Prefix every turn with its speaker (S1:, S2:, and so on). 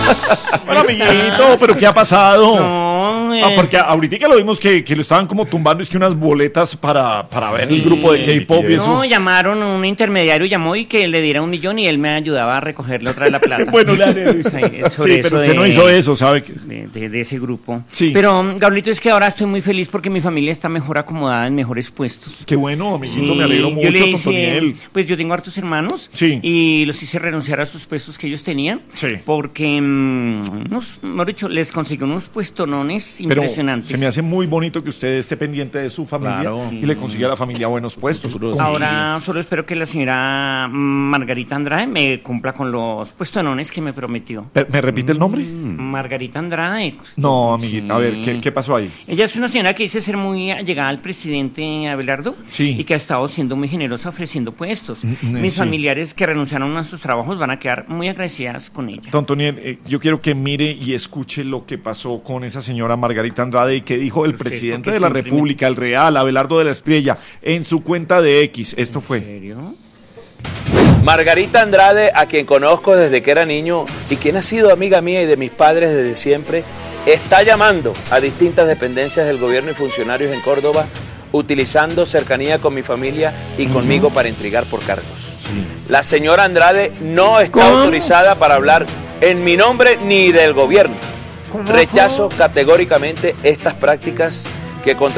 S1: Bueno, amiguito, ¿pero qué ha pasado?
S2: No,
S1: Porque ahorita lo vimos que lo estaban como tumbando, es que unas boletas para ver el grupo de K-pop y eso.
S2: no, llamaron a un intermediario, llamó y que le diera 1 millón y él me ayudaba a recogerle otra de la plata.
S1: Bueno, sí, pero usted no hizo eso, ¿sabe?
S2: De ese grupo.
S1: Sí.
S2: Pero, Gabrielito, es que ahora estoy muy feliz porque mi familia está mejor acomodada en mejores puestos.
S1: Qué bueno, amiguito,
S2: Sí,
S1: me alegro
S2: yo
S1: mucho,
S2: le hice,
S1: Toniel.
S2: pues yo tengo hartos hermanos
S1: Sí.
S2: y los hice renunciar a sus puestos que ellos tenían.
S1: Sí.
S2: Porque, mejor dicho, les conseguí unos puestonones
S1: Pero
S2: impresionantes.
S1: se me hace muy bonito que usted esté pendiente de su familia
S3: Claro.
S1: y le consiga a la familia buenos puestos.
S3: Seguros.
S2: Ahora solo espero que la señora Margarita Andrade me cumpla con los puestonones que me prometió.
S1: ¿Me repite el nombre?
S2: Margarita Andrade.
S1: No, amiguito, a ver, ¿qué pasó ahí?
S2: Ella es una señora que dice ser muy allegada al presidente Abelardo
S1: Sí.
S2: y que ha estado siendo muy generosa ofreciendo puestos.
S1: sí.
S2: Mis familiares que renunciaron a sus trabajos van a quedar muy agradecidas con ella.
S1: Don Toniel, yo quiero que mire y escuche lo que pasó con esa señora Margarita Andrade y que dijo el presidente
S2: porque
S1: de la
S2: siempre
S1: República, el Real, Abelardo de la Espriella, en su cuenta de X. Esto
S2: ¿En
S1: fue.
S2: serio?
S3: Margarita Andrade, a quien conozco desde que era niño y quien ha sido amiga mía y de mis padres desde siempre, está llamando a distintas dependencias del gobierno y funcionarios en Córdoba, utilizando cercanía con mi familia y conmigo para intrigar por cargos. La señora Andrade no está autorizada para hablar en mi nombre ni del gobierno. Rechazo categóricamente estas prácticas que contra